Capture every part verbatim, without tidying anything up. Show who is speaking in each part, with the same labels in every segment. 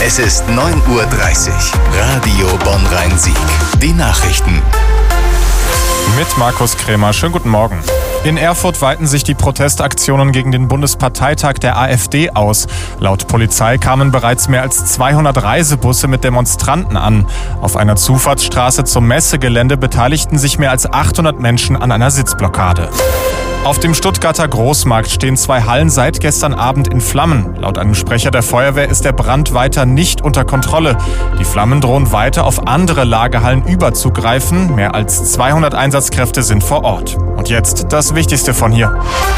Speaker 1: Es ist neun Uhr dreißig. Radio Bonn-Rhein-Sieg. Die Nachrichten.
Speaker 2: Mit Markus Krämer. Schönen guten Morgen. In Erfurt weiten sich die Protestaktionen gegen den Bundesparteitag der AfD aus. Laut Polizei kamen bereits mehr als zweihundert Reisebusse mit Demonstranten an. Auf einer Zufahrtsstraße zum Messegelände beteiligten sich mehr als achthundert Menschen an einer Sitzblockade. Auf dem Stuttgarter Großmarkt stehen zwei Hallen seit gestern Abend in Flammen. Laut einem Sprecher der Feuerwehr ist der Brand weiter nicht unter Kontrolle. Die Flammen drohen weiter auf andere Lagerhallen überzugreifen. Mehr als zweihundert Einsatzkräfte sind vor Ort. Und jetzt das Wichtigste von hier.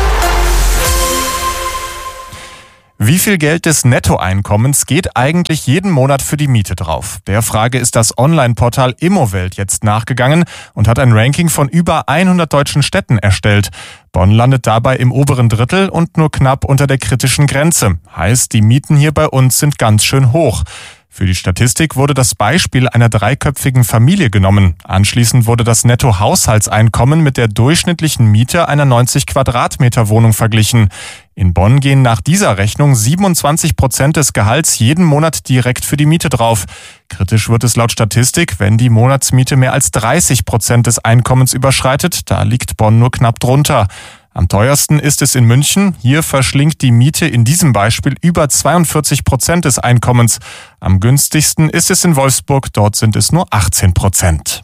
Speaker 2: Wie viel Geld des Nettoeinkommens geht eigentlich jeden Monat für die Miete drauf? Der Frage ist das Online-Portal Immowelt jetzt nachgegangen und hat ein Ranking von über hundert deutschen Städten erstellt. Bonn landet dabei im oberen Drittel und nur knapp unter der kritischen Grenze. Heißt, die Mieten hier bei uns sind ganz schön hoch. Für die Statistik wurde das Beispiel einer dreiköpfigen Familie genommen. Anschließend wurde das Nettohaushaltseinkommen mit der durchschnittlichen Miete einer neunzig Quadratmeter Wohnung verglichen. In Bonn gehen nach dieser Rechnung siebenundzwanzig Prozent des Gehalts jeden Monat direkt für die Miete drauf. Kritisch wird es laut Statistik, wenn die Monatsmiete mehr als dreißig Prozent des Einkommens überschreitet. Da liegt Bonn nur knapp drunter. Am teuersten ist es in München. Hier verschlingt die Miete in diesem Beispiel über zweiundvierzig Prozent des Einkommens. Am günstigsten ist es in Wolfsburg. Dort sind es nur achtzehn Prozent.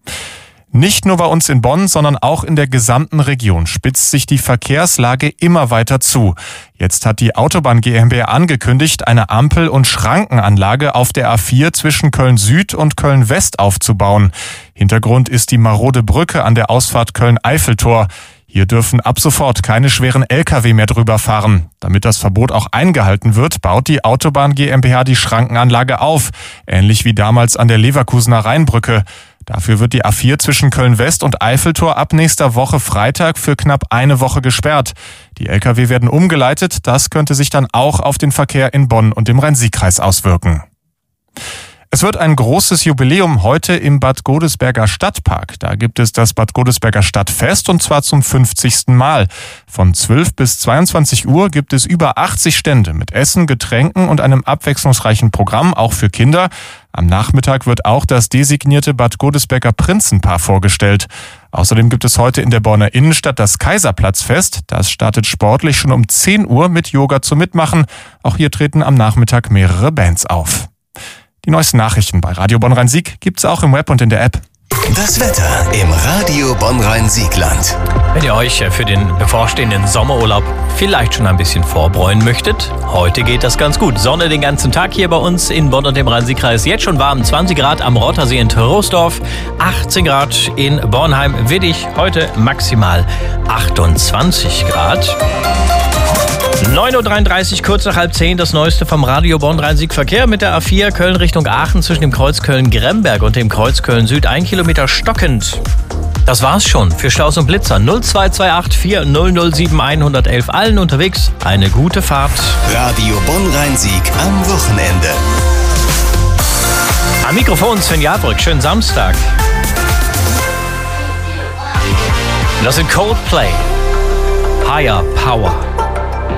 Speaker 2: Nicht nur bei uns in Bonn, sondern auch in der gesamten Region spitzt sich die Verkehrslage immer weiter zu. Jetzt hat die Autobahn GmbH angekündigt, eine Ampel- und Schrankenanlage auf der A vier zwischen Köln-Süd und Köln-West aufzubauen. Hintergrund ist die marode Brücke an der Ausfahrt Köln-Eiffeltor. Hier dürfen ab sofort keine schweren L K W mehr drüber fahren. Damit das Verbot auch eingehalten wird, baut die Autobahn GmbH die Schrankenanlage auf, ähnlich wie damals an der Leverkusener Rheinbrücke. Dafür wird die A vier zwischen Köln-West und Eiffeltor ab nächster Woche Freitag für knapp eine Woche gesperrt. Die L K W werden umgeleitet, das könnte sich dann auch auf den Verkehr in Bonn und dem Rhein-Sieg-Kreis auswirken. Es wird ein großes Jubiläum heute im Bad Godesberger Stadtpark. Da gibt es das Bad Godesberger Stadtfest und zwar zum fünfzigsten Mal. Von zwölf bis zweiundzwanzig Uhr gibt es über achtzig Stände mit Essen, Getränken und einem abwechslungsreichen Programm, auch für Kinder. Am Nachmittag wird auch das designierte Bad Godesberger Prinzenpaar vorgestellt. Außerdem gibt es heute in der Bonner Innenstadt das Kaiserplatzfest. Das startet sportlich schon um zehn Uhr mit Yoga zum Mitmachen. Auch hier treten am Nachmittag mehrere Bands auf. Die neuesten Nachrichten bei Radio Bonn-Rhein-Sieg gibt's auch im Web und in der App.
Speaker 1: Das Wetter im Radio Bonn-Rhein-Sieg-Land.
Speaker 3: Wenn ihr euch für den bevorstehenden Sommerurlaub vielleicht schon ein bisschen vorbräunen möchtet, heute geht das ganz gut. Sonne den ganzen Tag hier bei uns in Bonn und dem Rhein-Sieg-Kreis. Jetzt schon warm, zwanzig Grad am Rottersee in Troisdorf, achtzehn Grad in Bornheim, Wittich, heute maximal achtundzwanzig Grad. neun Uhr dreiunddreißig, kurz nach halb zehn, das Neueste vom Radio Bonn-Rhein-Sieg Verkehr mit der A vier Köln Richtung Aachen zwischen dem Kreuz Köln-Gremberg und dem Kreuz Köln-Süd. Ein Kilometer stockend. Das war's schon für Staus und Blitzer. null zwei zwei acht vier null null sieben eins eins eins. Allen unterwegs eine gute Fahrt.
Speaker 1: Radio Bonn-Rhein-Sieg am Wochenende.
Speaker 3: Am Mikrofon Sven Jadrück. Schönen Samstag. Das sind Coldplay. Higher Power.